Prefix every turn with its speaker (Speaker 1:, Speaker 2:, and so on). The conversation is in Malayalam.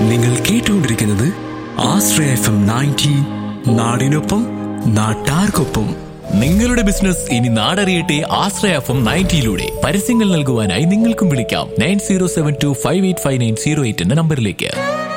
Speaker 1: നിങ്ങൾ കേട്ടുകൊണ്ടിരിക്കുന്നത് ആശ്രയ FM 90, നാടിനൊപ്പം നാട്ടാർക്കൊപ്പം.
Speaker 2: നിങ്ങളുടെ ബിസിനസ് ഇനി നാടറിയട്ടെ ആശ്രയ FM 90 പരസ്യങ്ങൾ നൽകുവാനായി നിങ്ങൾക്കും വിളിക്കാം 9072585908 എന്ന നമ്പറിലേക്ക്.